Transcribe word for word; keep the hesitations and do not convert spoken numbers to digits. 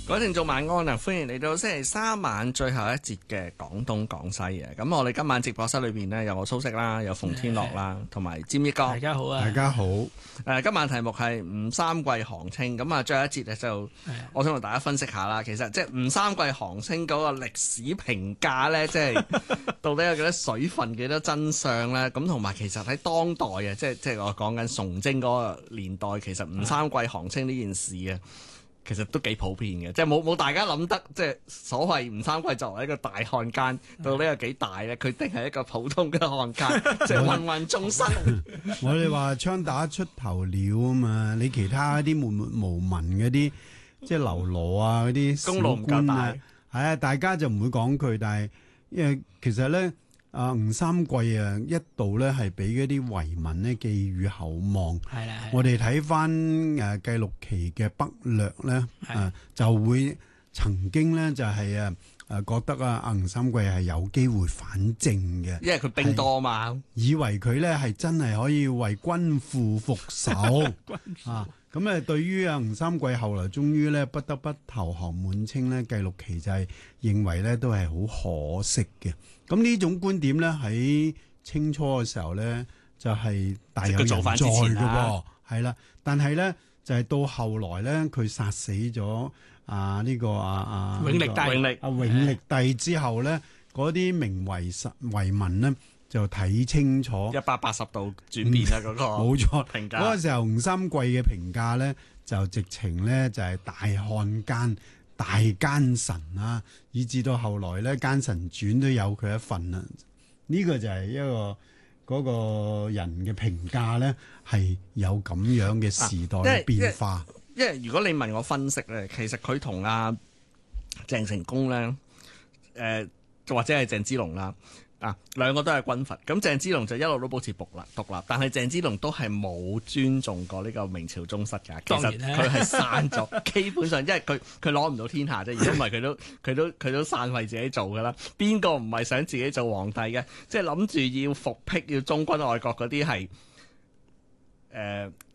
各位聽眾晚安啊！歡迎嚟到星期三晚最後一節嘅廣東廣西嘅。咁我哋今晚直播室裏邊呢，有我蘇軾啦，有馮天樂啦，同埋占益哥。 大家好啊！ 大家好。誒、 呃，今晚題目係吳三桂航稱。咁啊，最後一節咧就，我想同大家分析下啦。其實即係吳三桂航稱嗰個歷史評價咧，即係到底有幾多水分、幾多真相咧？咁同埋其實喺當代啊，即係即係我講緊崇禎嗰個年代，其實吳三桂航稱呢件事啊。其實都幾普遍嘅，即係冇冇大家諗得，即係所謂吳三桂作為一個大漢奸，到底有幾大咧？佢定係一個普通嘅漢奸，即係芸芸眾生。 我哋話槍打出頭鳥啊嘛，你其他啲默默無聞嗰啲，即係流羅啊嗰啲功勞唔夠大， 係啊，大家就唔會講佢，但係因為其實咧。啊，吳三桂啊，一度咧係俾嗰啲遺民咧寄予厚望。 係啦， 我哋睇翻誒記錄期嘅北略咧，誒就會曾經咧就係誒誒覺得啊，吳三桂係有機會反正嘅， 因為佢兵多嘛， 以為佢咧係真係可以為君父復仇啊。咁啊，對於啊吳三桂後來終於咧不得不投降滿清咧，記錄期就係認為咧都係好可惜嘅。咁呢種觀點咧喺清初嘅時候咧就係、是、大有人在嘅喎，係啦。但係咧就係、是、到後來咧佢殺死咗啊呢、這個啊啊永曆帝， 永曆啊永曆帝之後咧，嗰啲名為實遺民咧。就睇清楚一百八十度轉變啦，嗰、嗯、個冇錯評價。 嗰個時候吳三桂嘅評價咧，就直情咧就係大漢奸、大奸臣啊，以至到後來咧《奸臣傳》都有佢一份啦。呢、這個就係一個嗰、那個人嘅評價咧，係有咁樣嘅時代嘅變化。 啊、因, 為因, 為因為如果你問我分析咧，其實佢同阿鄭成功咧，誒、呃、或者係鄭芝龍啦。啊，兩個都係軍閥，咁鄭芝龍就一路都保持獨立獨立，但係鄭芝龍都係冇尊重過呢個明朝宗室㗎。其實佢係散咗，基本上因為佢佢攞唔到天下啫，如果唔係佢都佢都佢都散為自己做㗎啦。邊個唔係想自己做皇帝嘅？即係諗住要復辟、要忠君愛國嗰啲係誒